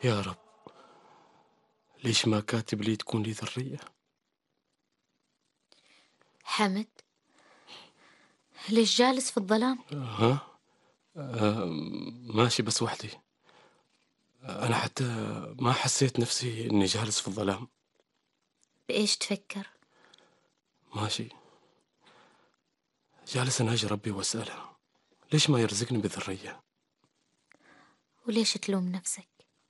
يا رب، ليش ما كاتب لي تكون لي ذرية؟ حمد، ليش جالس في الظلام؟ ها؟ ماشي بس وحدي. أنا حتى ما حسيت نفسي إني جالس في الظلام. بإيش تفكر؟ ماشي جالس أناجي ربي وأسأله ليش ما يرزقني بذرية. وليش تلوم نفسك؟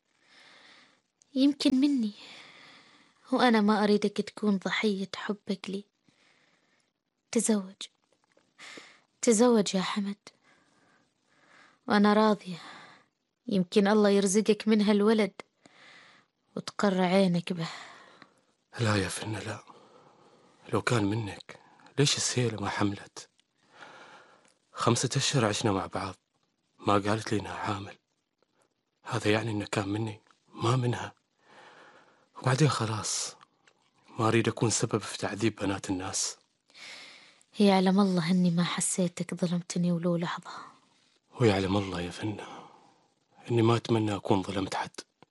يمكن مني، وأنا ما أريدك تكون ضحية حبك لي. تزوج، تزوج يا حمد، وأنا راضية. يمكن الله يرزقك منها الولد وتقر عينك به. لا يا فنة لا، لو كان منك ليش السيلة ما حملت؟ 5 أشهر عشنا مع بعض، ما قالت لي إنها حامل. هذا يعني إنه كان مني ما منها. وبعدين خلاص، ما أريد أكون سبب في تعذيب بنات الناس. يعلم الله أني ما حسيتك ظلمتني ولو لحظة. ويعلم الله يا فنة إني ما أتمنى أكون ظلمت حد.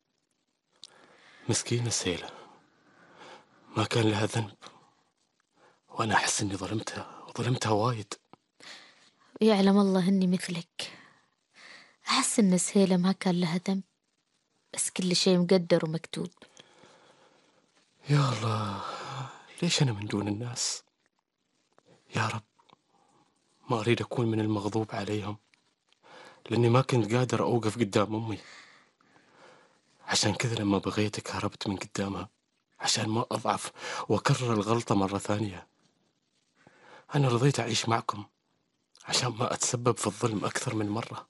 مسكينة السيلة ما كان لها ذنب، وأنا أحس إني ظلمتها وايد. ويعلم الله أني مثلك، أحس إن سهيلة ما كان لها ذنب، بس كل شيء مقدر ومكتوب. يا الله، ليش أنا من دون الناس؟ يا رب، ما أريد أكون من المغضوب عليهم، لأني ما كنت قادر أوقف قدام أمي. عشان كذا لما بغيتك هربت من قدامها، عشان ما أضعف وأكرر الغلطة مرة ثانية. أنا رضيت أعيش معكم عشان ما أتسبب في الظلم أكثر من مرة.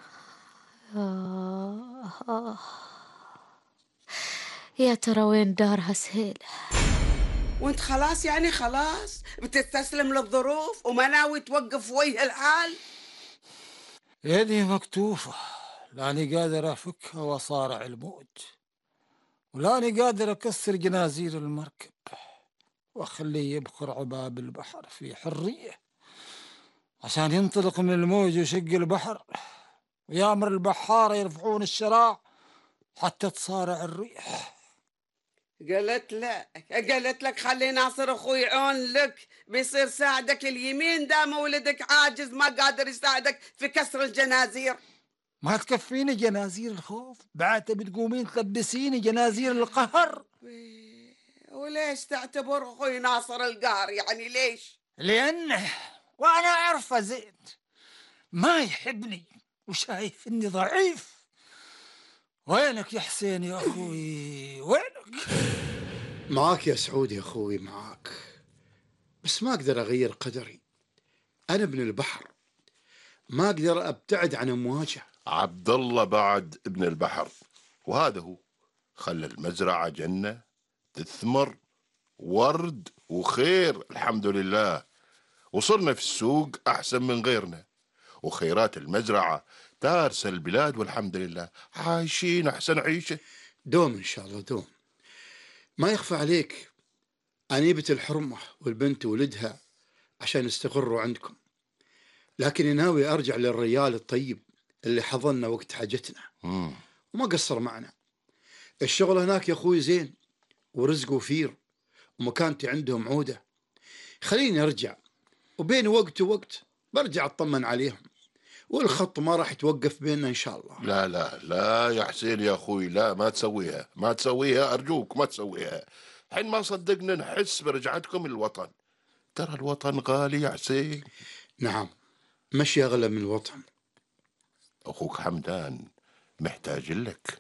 آه. يا ترى وين دارها سهيلة؟ وانت خلاص يعني خلاص بتستسلم للظروف وما ناوي توقف وجه الحال؟ يدي مكتوفة، لاني قادر أفكها وأصارع الموت، ولاني قادر أكسر جنازير المركب وأخليه يبخر عباب البحر في حرية، عشان ينطلق من الموج ويشق البحر ويامر البحارة يرفعون الشراع حتى تصارع الريح. قالت لك خلي ناصر اخوي يعون لك، بيصير ساعدك اليمين دام ولدك عاجز ما قادر يساعدك في كسر الجنازير. ما تكفيني جنازير الخوف، بعد بتقومين تلبسيني جنازير القهر؟ وليش تعتبر اخوي ناصر القهر يعني ليش؟ لأنه وأنا أعرفه زين ما يحبني وشايف إني ضعيف. وينك يا حسين يا أخوي، وينك؟ معاك يا سعود يا أخوي، معاك، بس ما أقدر أغير قدري. أنا ابن البحر، ما أقدر أبتعد عن أمواجه. عبد الله بعد ابن البحر، وهذا هو خلى المزرعة جنة تثمر ورد وخير الحمد لله. وصلنا في السوق أحسن من غيرنا، وخيرات المزرعة تارس البلاد والحمد لله، عايشين أحسن عيشة. دوم إن شاء الله دوم. ما يخفى عليك، أنا جبت الحرمة والبنت ولدها عشان يستقروا عندكم، لكن ناوي أرجع للرجال الطيب اللي حضننا وقت حاجتنا وما قصر معنا. الشغل هناك يا أخوي زين ورزق وفير ومكانتي عندهم عودة. خليني أرجع، وبين وقت ووقت برجع أطمن عليهم، والخط ما راح يتوقف بيننا إن شاء الله. لا لا لا يا حسين يا أخوي، لا ما تسويها، ما تسويها أرجوك، ما تسويها. حين ما صدقنا نحس برجعتكم الوطن. ترى الوطن غالي يا حسين. نعم، مشي أغلى من الوطن. أخوك حمدان محتاج لك.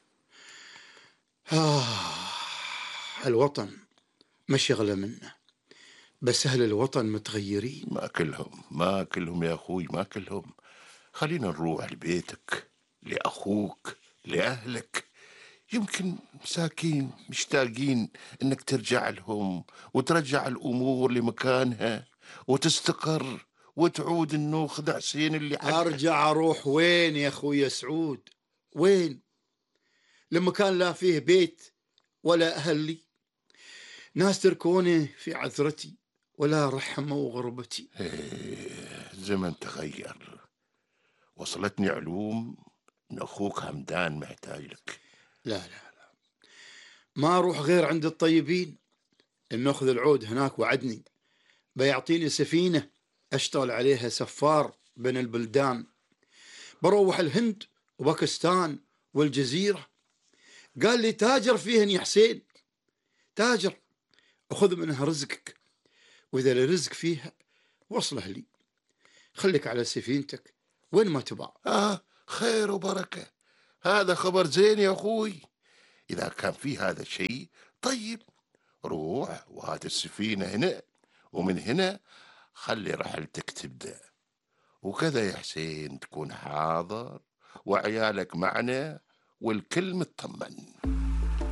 الوطن مشي أغلى منه، بس أهل الوطن متغيرين. ما كلهم يا أخوي، ما كلهم. خلينا نروح لبيتك، لأخوك، لأهلك. يمكن مساكين مشتاقين إنك ترجع لهم وترجع الأمور لمكانها وتستقر وتعود النوخ حسين اللي أرجع أروح وين يا أخوي سعود؟ وين؟ لما كان لا فيه بيت ولا أهل لي، ناس تركوني في عثرتي ولا رحموا غربتي. زمن تغير. وصلتني علوم إن أخوك همدان محتاج لك. لا لا، ما أروح غير عند الطيبين، إن أخذ العود هناك وعدني بيعطيني سفينة أشتغل عليها سفار بين البلدان، بروح الهند وباكستان والجزيرة. قال لي تاجر فيهن يا حسين، تاجر، أخذ منها رزقك، وإذا الرزق فيها وصله لي، خليك على سفينتك وين ما تبع. خير وبركة، هذا خبر زين يا أخوي. إذا كان في هذا الشيء طيب، روح وهات السفينة هنا، ومن هنا خلي رحلتك تبدأ، وكذا يا حسين تكون حاضر وعيالك معنا والكل مطمن.